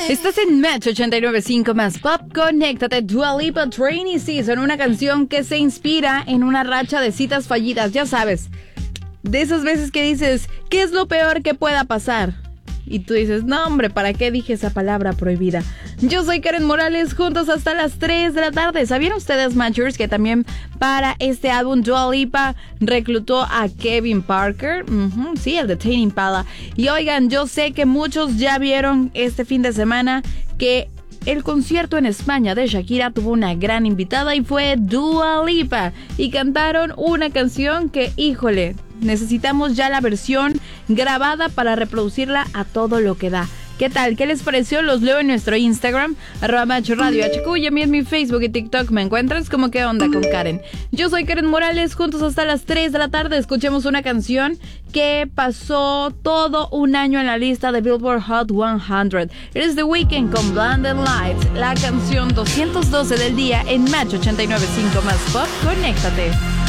Estás en Match 89.5 más Pop. Conéctate. Dua Lipa, Rainy Season, una canción que se inspira en una racha de citas fallidas. Ya sabes, de esas veces que dices, ¿qué es lo peor que pueda pasar? Y tú dices, no hombre, ¿para qué dije esa palabra prohibida? Yo soy Karen Morales, juntos hasta las 3 de la tarde. ¿Sabían ustedes, Matchers, que también para este álbum Dua Lipa reclutó a Kevin Parker? Sí, el de Tame Impala. Y oigan, yo sé que muchos ya vieron este fin de semana que el concierto en España de Shakira tuvo una gran invitada y fue Dua Lipa. Y cantaron una canción que, híjole, necesitamos ya la versión grabada para reproducirla a todo lo que da. ¿Qué tal? ¿Qué les pareció? Los leo en nuestro Instagram, @MachoRadioHQ, y a mí en mi Facebook y TikTok me encuentras como ¿Qué onda con Karen? Yo soy Karen Morales, juntos hasta las 3 de la tarde. Escuchemos una canción que pasó todo un año en la lista de Billboard Hot 100. It is The Weeknd con Blinding Lights, la canción 212 del día en Match 89.5 más Pop. Conéctate.